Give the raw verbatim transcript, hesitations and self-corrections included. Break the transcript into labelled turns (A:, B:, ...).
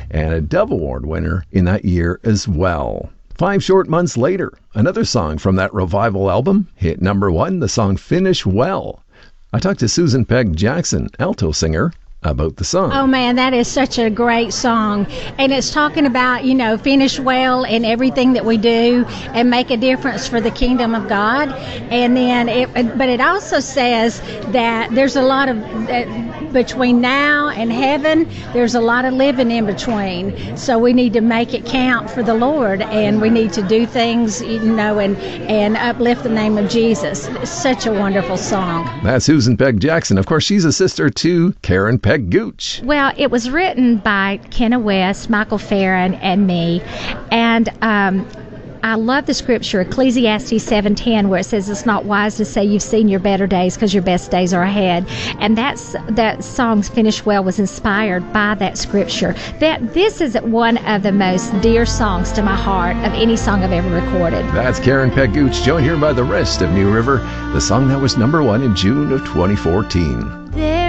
A: and a Dove Award winner in that year as well. Five short months later, another song from that revival album hit number one, the song Finish Well. I talked to Susan Peg Jackson, alto singer, about the song.
B: Oh man, that is such a great song. And it's talking about, you know, finish well in everything that we do and make a difference for the kingdom of God. And then it, but it also says that there's a lot of, uh, between now and heaven, there's a lot of living in between. So we need to make it count for the Lord, and we need to do things, you know, and, and uplift the name of Jesus. It's such a wonderful song.
A: That's Susan Peg Jackson. Of course, she's a sister to Karen Peg Gooch.
C: Well, it was written by Kenna West, Michael Farron, and me. And um, I love the scripture, Ecclesiastes seven ten, where it says it's not wise to say you've seen your better days because your best days are ahead. And that's that song's Finish Well was inspired by that scripture. That this is one of the most dear songs to my heart of any song I've ever recorded.
A: That's Karen Peg Gooch, joined here by the rest of New River, the song that was number one in June of twenty fourteen.
C: There